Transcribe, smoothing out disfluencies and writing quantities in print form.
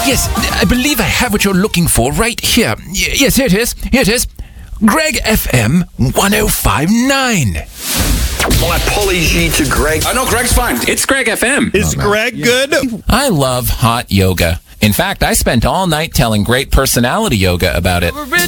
Yes, I believe I have what you're looking for right here. Yes, here it is. Here it is. Greg FM 1059. My apology to Greg. No, Greg's fine. It's Greg FM. Is Greg good? I love hot yoga. In fact, I spent all night telling Great Personality Yoga about it.